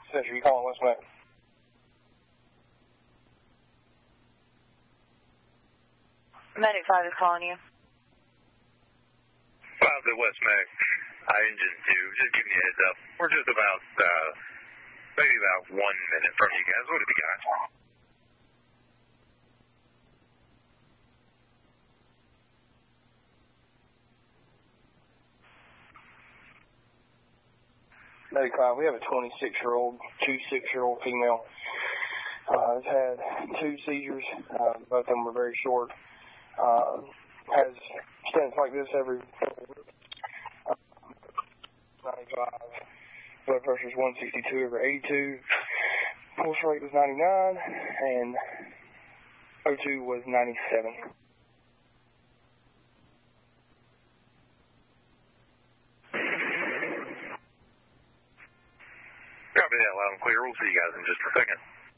Central, you calling West Mac? Medic 5 is calling you. 5 to West Mac, Engine 2, just giving you a heads up. We're just about, maybe about 1 minute from you guys. What have you got? Medic 5, we have a 26-year-old, 2 6-year-old female. Has had 2 seizures. Both of them were very short. Has stints like this every 95. Blood pressure is 162/82. Pulse rate was 99, and O2 was 97. Copy that loud and clear. We'll see you guys in just a second.